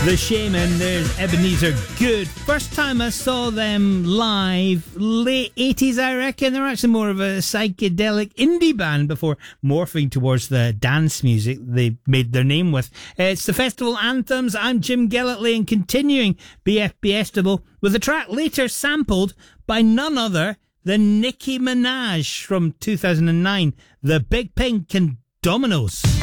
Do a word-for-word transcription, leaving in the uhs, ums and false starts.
The Shaman, there's Ebenezer Good. First time I saw them live, late eighties I reckon. They were actually more of a psychedelic indie band before morphing towards the dance music they made their name with. It's the Festival Anthems. I'm Jim Gellertley, and continuing B F B Estival with a track later sampled by none other than Nicki Minaj from two thousand nine, The Big Pink and Dominoes.